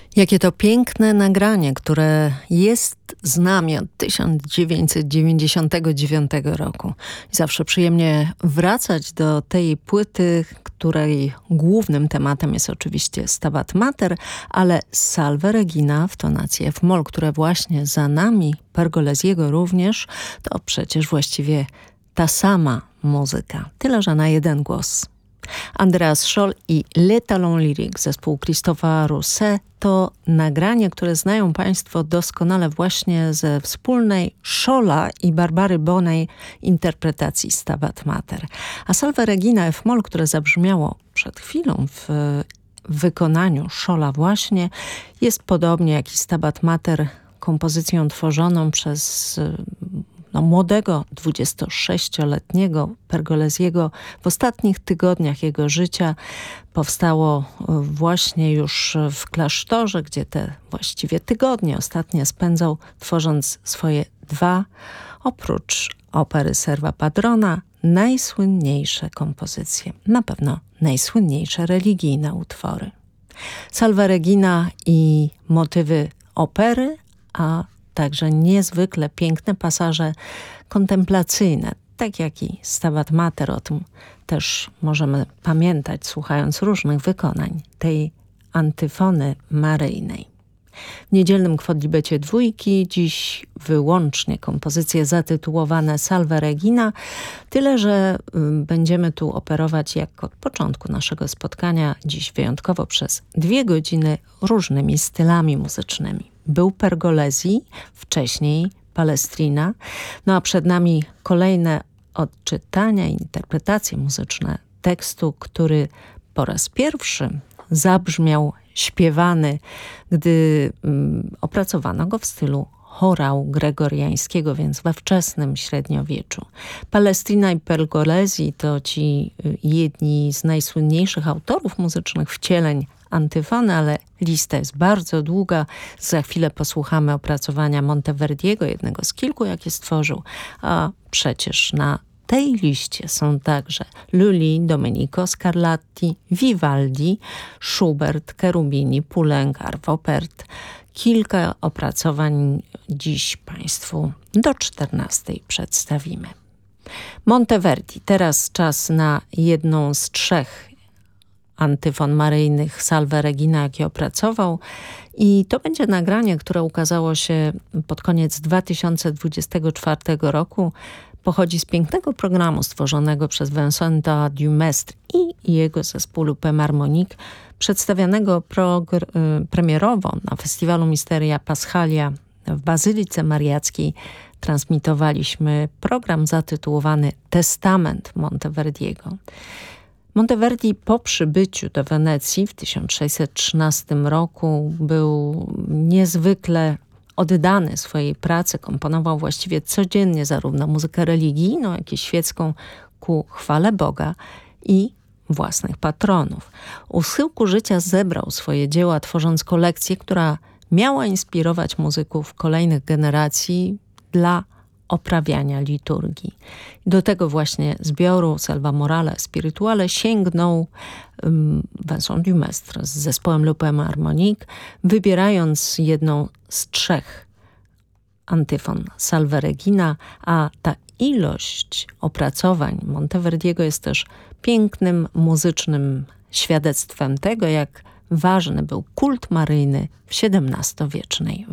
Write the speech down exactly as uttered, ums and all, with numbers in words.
Jakie to piękne nagranie, które jest z nami od tysiąc dziewięćset dziewięćdziesiątego dziewiątego roku. I zawsze przyjemnie wracać do tej płyty, której głównym tematem jest oczywiście Stabat Mater, ale Salve Regina w tonacji F-moll, które właśnie za nami, Pergolesiego również, to przecież właściwie ta sama muzyka, tyle że na jeden głos. Andreas Scholl i Les Talons Lyriques, zespół Christopha Rousset, to nagranie, które znają Państwo doskonale właśnie ze wspólnej Scholla i Barbary Bonej interpretacji Stabat Mater. A Salve Regina F-moll, które zabrzmiało przed chwilą w wykonaniu Scholla właśnie, jest podobnie jak i Stabat Mater kompozycją tworzoną przez no, młodego, dwudziestosześcioletniego Pergolesiego w ostatnich tygodniach jego życia. Powstało właśnie już w klasztorze, gdzie te właściwie tygodnie ostatnie spędzał, tworząc swoje dwa, oprócz opery Serva Padrona, najsłynniejsze kompozycje, na pewno najsłynniejsze religijne utwory. Salve Regina i motywy opery, a także niezwykle piękne pasaże kontemplacyjne, tak jak i Stabat Mater. O tym też możemy pamiętać, słuchając różnych wykonań tej antyfony maryjnej. W niedzielnym kwodlibecie dwójki dziś wyłącznie kompozycje zatytułowane Salve Regina, tyle że y, będziemy tu operować jak od początku naszego spotkania, dziś wyjątkowo przez dwie godziny, różnymi stylami muzycznymi. Był Pergolesi, wcześniej Palestrina, no a przed nami kolejne odczytania, interpretacje muzyczne tekstu, który po raz pierwszy zabrzmiał śpiewany, gdy um, opracowano go w stylu chorału gregoriańskiego, więc we wczesnym średniowieczu. Palestrina i Pergolesi to ci jedni z najsłynniejszych autorów muzycznych wcieleń antyfony, ale lista jest bardzo długa. Za chwilę posłuchamy opracowania Monteverdiego, jednego z kilku, jakie stworzył, a przecież na tej liście są także Lully, Domenico Scarlatti, Vivaldi, Schubert, Cherubini, Poulenc, Arvo Pärt. Kilka opracowań dziś Państwu do czternastej przedstawimy. Monteverdi. Teraz czas na jedną z trzech antyfon maryjnych Salve Regina, jakie opracował. I to będzie nagranie, które ukazało się pod koniec dwa tysiące dwudziestego czwartego roku. Pochodzi z pięknego programu stworzonego przez Vincenta Dumestre i jego zespół Loopem Harmonique, przedstawianego progr- premierowo na festiwalu Misteria Paschalia w Bazylice Mariackiej. Transmitowaliśmy program zatytułowany Testament Monteverdiego. Monteverdi po przybyciu do Wenecji w tysiąc sześćset trzynastym roku był niezwykle oddany swojej pracy, komponował właściwie codziennie zarówno muzykę religijną, jak i świecką ku chwale Boga i własnych patronów. U schyłku życia zebrał swoje dzieła, tworząc kolekcję, która miała inspirować muzyków kolejnych generacji dla oprawiania liturgii. Do tego właśnie zbioru Selva Morale Spirituale sięgnął um, Vincent Dumestre z zespołem Loopem Harmonique, wybierając jedną z trzech antyfon Salve Regina, a ta ilość opracowań Monteverdiego jest też pięknym muzycznym świadectwem tego, jak ważny był kult maryjny w siedemnastowiecznej